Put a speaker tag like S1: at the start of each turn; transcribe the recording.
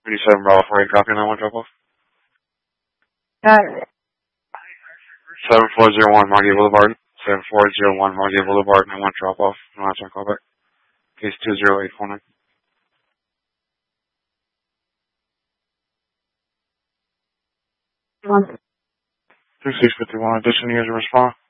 S1: 37 Bravo 48, copy on that one, drop off.
S2: Got it.
S1: 7401 Margate Boulevard. 7401 Margate Boulevard, 91 drop off. No answer, call back. Case 20849. 3651, addition, here's a response.